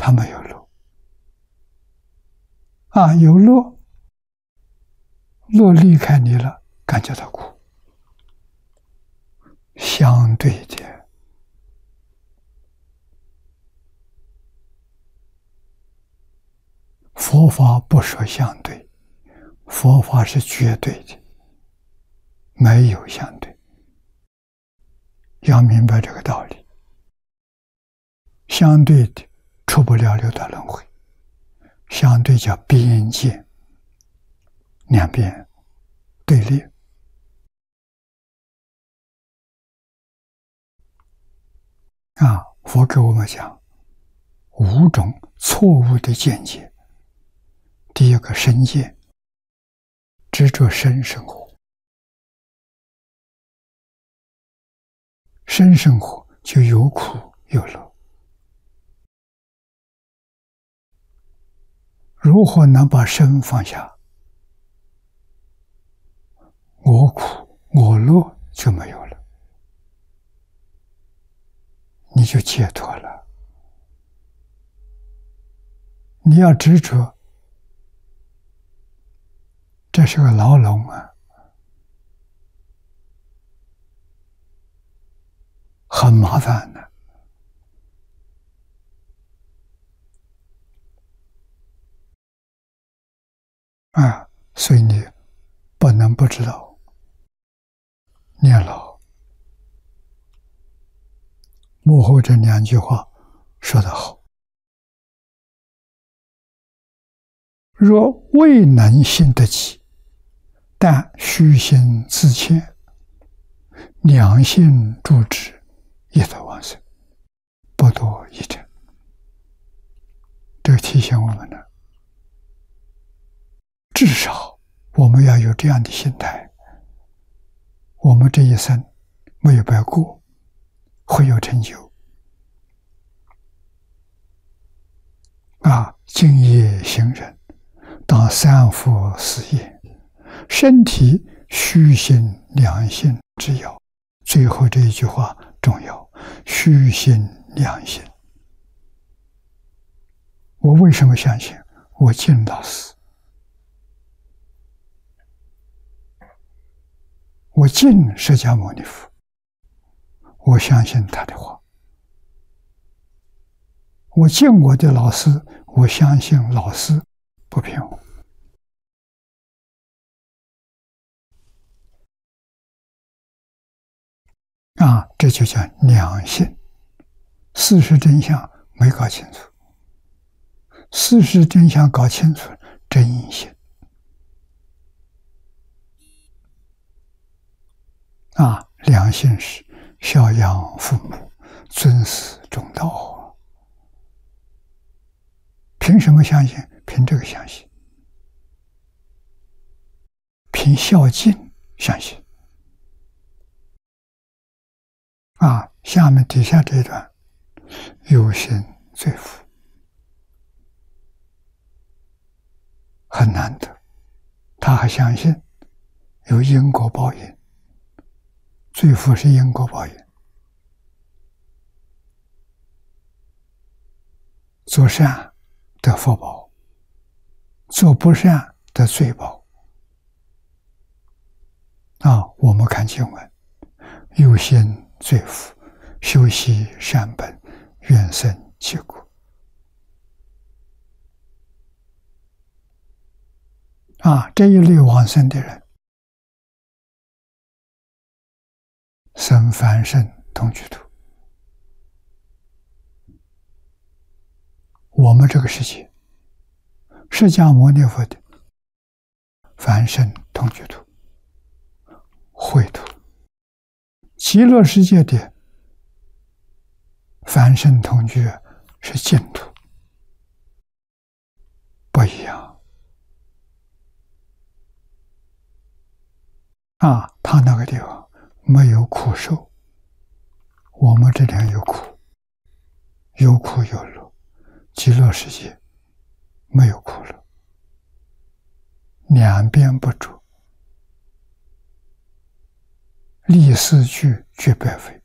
他没有乐。有乐，乐离开你了，感觉到苦。相对的，佛法不说相对，佛法是绝对的，没有相对。要明白这个道理。相对的出不了六道轮回，相对叫边界，两边对立。佛给我们讲5种错误的见解。第一个身见，执着身生活，身生活就有苦有乐。如何能把身放下？我苦我乐就没有了，你就解脱了。你要执着，这是个牢笼很麻烦的。所以你不能不知道。念老幕后这2句话说得好：若未能信得起，但虚心自谦，良心助之，亦得往生，不多一成。这提醒我们呢，至少我们要有这样的心态，我们这一生没有白过，会有成就。敬业行人，当3福4业，身体虚心良心之要。最后这一句话重要，虚心良心。我为什么相信？我敬老师，我敬释迦牟尼佛，我相信他的话。我敬我的老师，我相信老师不骗我。这就叫良心。事实真相没搞清楚，事实真相搞清楚，真心。良心是孝养父母，尊师重道。凭什么相信？凭这个相信，凭孝敬相信。下面底下这一段，有心罪福，很难得。他还相信有因果报应，罪福是因果报应。做善得福报，做不善得罪报。我们看经文，有心罪福，修习善本，愿生其果。这一类往生的人，生凡圣同居土。我们这个世界，释迦牟尼佛的凡圣同居土、秽土，极乐世界的凡圣同居是净土，不一样。他那个地方没有苦受，我们这里有苦，有苦有乐。极乐世界没有苦乐，两边不住，立四句俱白费。